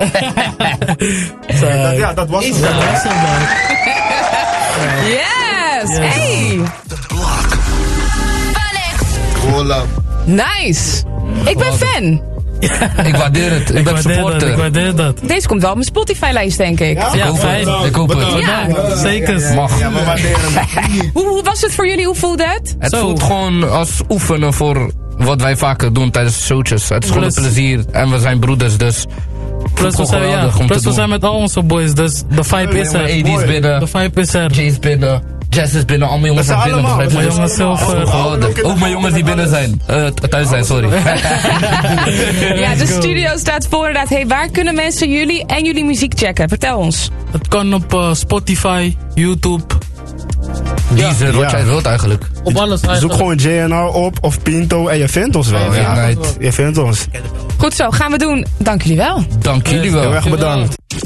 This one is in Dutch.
Ja, dat was het. Yes! Hey! Voilà. Nice! Ik ben fan. Ik waardeer het. Ik ben supporter. Ik waardeer dat. Deze komt wel op mijn Spotify-lijst, denk ik. Ja, fijn. Ik hoop het. Ja. Zeker. Mag. Ja, we waarderen het. Hoe was het voor jullie? Hoe voelde het? Het voelt gewoon als oefenen voor wat wij vaker doen tijdens de showtjes. Het is gewoon een plezier en we zijn broeders, dus... Plus we zijn met al onze boys, dus de vibe is er. AD is binnen, De vibe is er. Jay is binnen, Jazz is binnen, allemaal jongens zijn binnen. Begrijp je? Mijn jongens zelf. Ook mijn jongens die binnen zijn. Thuis zijn, sorry. Ja, de studio staat voor inderdaad. Hey, waar kunnen mensen jullie en jullie muziek checken? Vertel ons. Het kan op Spotify, YouTube. Deezer, wat jij wilt eigenlijk. Op alles Zoek eigenlijk. gewoon JNR op of Pinto en je vindt ons wel. Ja, je vindt ons. Goed zo, gaan we doen. Dank jullie wel. Dank jullie wel. Heel erg bedankt.